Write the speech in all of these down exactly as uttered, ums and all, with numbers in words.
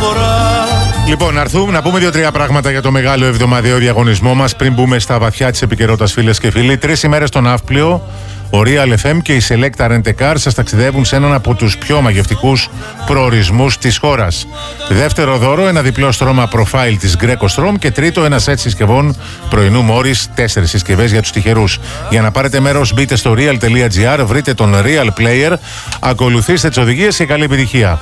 φορά. Λοιπόν, να έρθουμε να πούμε δύο-τρία πράγματα για το μεγάλο εβδομαδιαίο διαγωνισμό μας πριν μπούμε στα βαθιά της επικαιρότητας, φίλες και φίλοι. Τρεις ημέρες στο Ναύπλιο, ο Real εφ εμ και η Selecta Rent a Car σας ταξιδεύουν σε έναν από τους πιο μαγευτικούς προορισμούς της χώρας. Δεύτερο δώρο, ένα διπλό στρώμα profile της Greco Strom και τρίτο, ένα σετ συσκευών πρωινού Morris, τέσσερις συσκευές για τους τυχερούς. Για να πάρετε μέρος, μπείτε στο real τελεία gr, βρείτε τον Real Player, ακολουθήστε τις οδηγίες και καλή επιτυχία.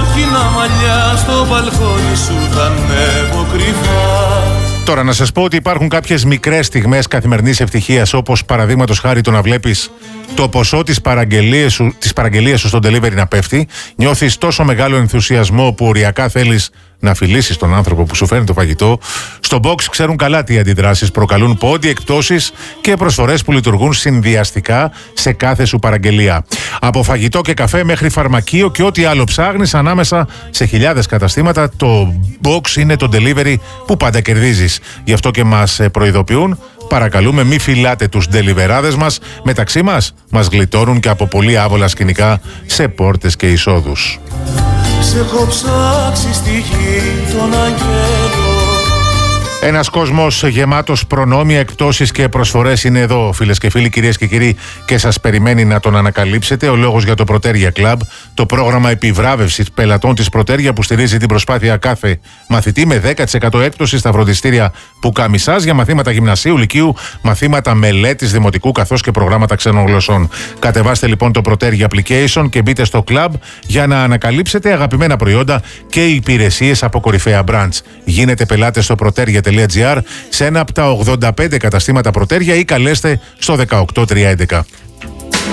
Τώρα να σας πω ότι υπάρχουν κάποιες μικρές στιγμές καθημερινής ευτυχίας, όπως παραδείγματος χάρη το να βλέπεις το ποσό της παραγγελίας σου, της παραγγελίας σου στον delivery να πέφτει. Νιώθεις τόσο μεγάλο ενθουσιασμό που οριακά θέλεις να φιλήσεις τον άνθρωπο που σου φέρνει το φαγητό. Στο Box ξέρουν καλά τι αντιδράσεις προκαλούν πόντι, εκπτώσεις και προσφορές που λειτουργούν συνδυαστικά σε κάθε σου παραγγελία. Από φαγητό και καφέ μέχρι φαρμακείο και ό,τι άλλο ψάχνεις, ανάμεσα σε χιλιάδες καταστήματα, το Box είναι το delivery που πάντα κερδίζεις. Γι' αυτό και μας προειδοποιούν, παρακαλούμε μη φυλάτε τους ντελιβεράδες μας. Μεταξύ μας, μας γλιτώνουν και από πολύ άβολα σκηνικά σε πόρτες και εισόδους. Σε έχω ψάξει στη γη των αγγέλων. Ένας κόσμος γεμάτος προνόμια, εκπτώσεις και προσφορές είναι εδώ, φίλες και φίλοι, κυρίες και κύριοι, και σας περιμένει να τον ανακαλύψετε. Ο λόγος για το Proteria Club, το πρόγραμμα επιβράβευσης πελατών της Proteria που στηρίζει την προσπάθεια κάθε μαθητή με δέκα τοις εκατό έκπτωση στα φροντιστήρια Πουκάμισας για μαθήματα γυμνασίου, λυκείου, μαθήματα μελέτης δημοτικού καθώς και προγράμματα ξένων γλωσσών. Κατεβάστε λοιπόν το Proteria Application και μπείτε στο club για να ανακαλύψετε αγαπημένα προϊόντα και υπηρεσίες από κορυφαία brands. Γίνετε πελάτες στο proteria.gr σε ένα από τα ογδόντα πέντε καταστήματα Proteria ή καλέστε στο δεκαοκτώ τριακόσια έντεκα.